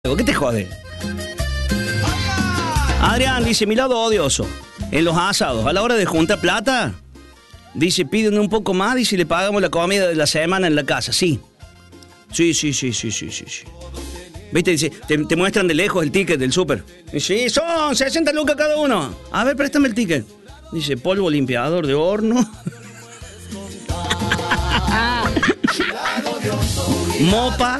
¿Qué te jode? Adrián dice, mi lado odioso. En los asados, a la hora de juntar plata, dice, piden un poco más y si le pagamos la comida de la semana en la casa. Sí. Sí. ¿Viste? Dice, te muestran de lejos el ticket del súper. Sí, son 60 lucas cada uno. A ver, préstame el ticket. Dice, polvo limpiador de horno. Mopa.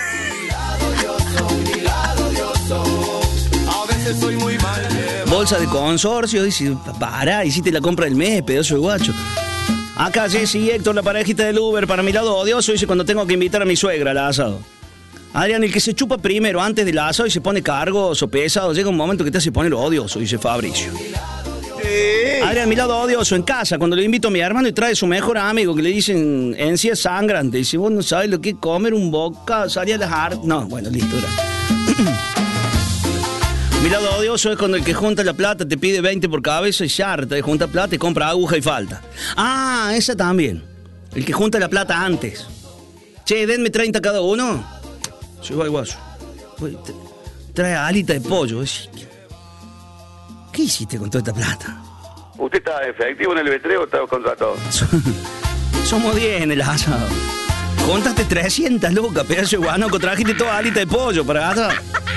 Bolsa de consorcio. Dice, para, hiciste la compra del mes, pedazo de guacho. Acá Jessy Héctor, la parejita del Uber. Para mi lado odioso, dice, cuando tengo que invitar a mi suegra al asado. Adrián, el que se chupa primero antes del asado y se pone cargos o pesado, llega un momento que te hace poner odioso, dice Fabricio. Adrián, mi lado odioso, en casa, cuando le invito a mi hermano y trae su mejor amigo, que le dicen encías sangrante, dice, vos no sabes lo que es comer un boca, salía a dejar. No, bueno, listo, gracias. Mi lado odioso es cuando el que junta la plata te pide 20 por cabeza y se harta de juntar plata y compra aguja y falta. Ah, esa también. El que junta la plata antes. Che, denme 30 cada uno. Sí, va guaso. Trae alita de pollo. ¿Qué hiciste con toda esta plata? ¿Usted está efectivo en el B3 o está contratado? Somos 10 en el asado. Contaste 300 lucas, pedazo de guanoco. Trajiste toda alita de pollo para asar.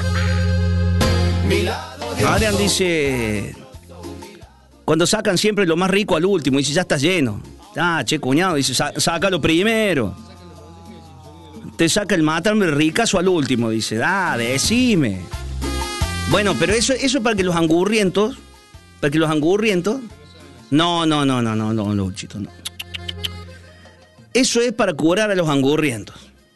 Adrián dice, cuando sacan siempre lo más rico al último, dice, ya está lleno. Ah, che, cuñado, dice, sácalo primero. Te saca el matarme ricazo al último, dice, decime. Bueno, pero eso es para que los angurrientos, no, Luchito, no. Eso es para curar a los angurrientos.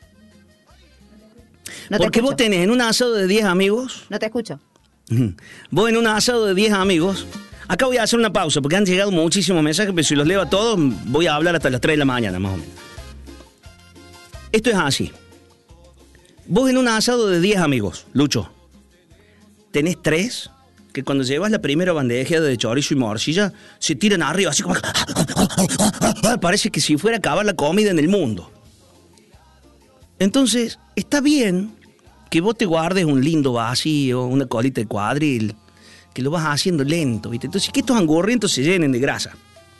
No te Porque escucho. vos tenés en un asado de 10 amigos. No te escucho. Vos en un asado de 10 amigos. Acá voy a hacer una pausa porque han llegado muchísimos mensajes, pero si los leo a todos voy a hablar hasta las 3 de la mañana, más o menos. Esto es así. Vos en un asado de 10 amigos, Lucho, tenés 3 que cuando llevas la primera bandeja de chorizo y morcilla se tiran arriba, así como... Parece que si fuera a acabar la comida en el mundo. Entonces, está bien que vos te guardes un lindo vacío, una colita de cuadril, que lo vas haciendo lento, ¿viste? Entonces, que estos angurrientos se llenen de grasa.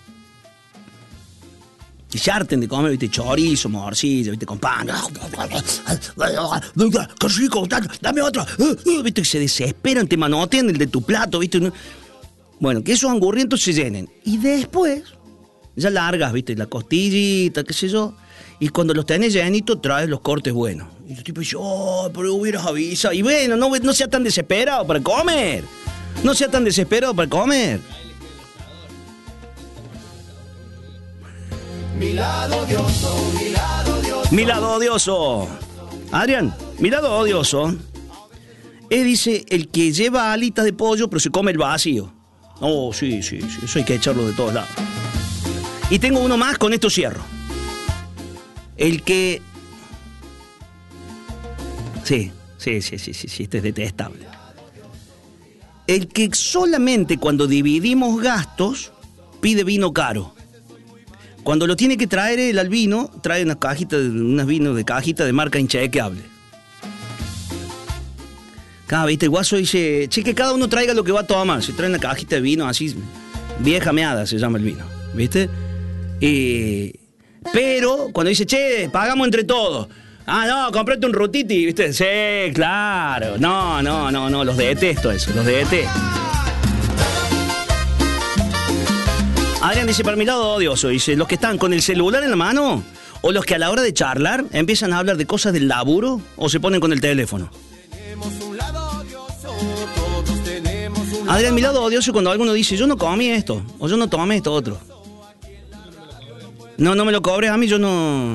Y se harten de comer, ¿viste? Chorizo, morcilla, ¿viste? Con pan. ¡Qué rico! ¡Dame otra! ¿Viste? Que se desesperan, te manotean el de tu plato, ¿viste? Bueno, que esos angurrientos se llenen. Y después, ya largas, ¿viste? La costillita, qué sé yo. Y cuando los tenés llenitos, traes los cortes buenos. Y el tipo dice, pero hubieras avisado. Y bueno, no sea tan desesperado para comer. No sea tan desesperado para comer. Mi lado odioso, mi lado odioso. Mi lado odioso. Adrián, mi lado odioso dice, el que lleva alitas de pollo, pero se come el vacío. Oh, sí, eso hay que echarlo de todos lados. Y tengo uno más, con esto cierro. El que... Sí, este es detestable. El que solamente cuando dividimos gastos pide vino caro. Cuando lo tiene que traer él al vino, trae unas vinos de cajita de marca inchequeable. ¿Viste? El guaso dice, che, que cada uno traiga lo que va a tomar. Se trae una cajita de vino así, vieja meada se llama el vino, ¿viste? Pero cuando dice, che, pagamos entre todos. No, comprate un rutiti, ¿viste? Sí, claro. No, los detesto eso, los detesto. Adrián dice, para mi lado odioso, dice, los que están con el celular en la mano o los que a la hora de charlar empiezan a hablar de cosas del laburo o se ponen con el teléfono. Adrián, mi lado odioso es cuando alguno dice, yo no comí esto o yo no tomé esto otro. No me lo cobres a mí, yo no...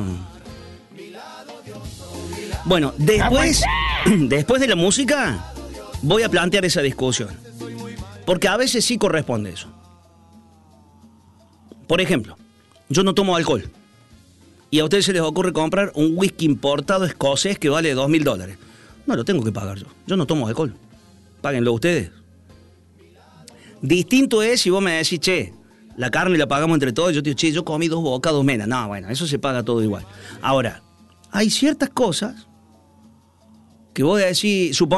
Bueno, después de la música voy a plantear esa discusión. Porque a veces sí corresponde eso. Por ejemplo, yo no tomo alcohol. Y a ustedes se les ocurre comprar un whisky importado escocés que vale $2.000. No lo tengo que pagar yo. Yo no tomo alcohol. Páguenlo ustedes. Distinto es si vos me decís, che, la carne la pagamos entre todos. Yo te digo, che, yo comí 2 bocados menos. No, bueno, eso se paga todo igual. Ahora, hay ciertas cosas Que vos decís,